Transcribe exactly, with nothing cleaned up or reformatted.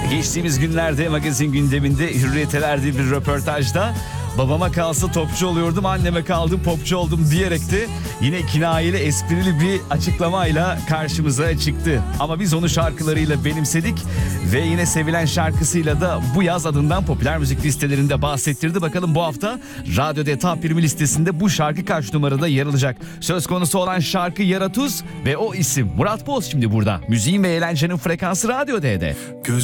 Geçtiğimiz günlerde magazin gündeminde Hürriyet'e verdiği bir röportajda babama kalsa topçu oluyordum, anneme kaldı popçu oldum diyerek de yine kinayeli, esprili bir açıklamayla karşımıza çıktı. Ama biz onu şarkılarıyla benimsedik ve yine sevilen şarkısıyla da bu yaz adından popüler müzik listelerinde bahsettirdi. Bakalım bu hafta Radyo D Top yirmi listesinde bu şarkı kaç numarada yer alacak? Söz konusu olan şarkı Yaratuz ve o isim Murat Boz şimdi burada. Müziğin ve eğlencenin frekansı Radyo D'de. Göz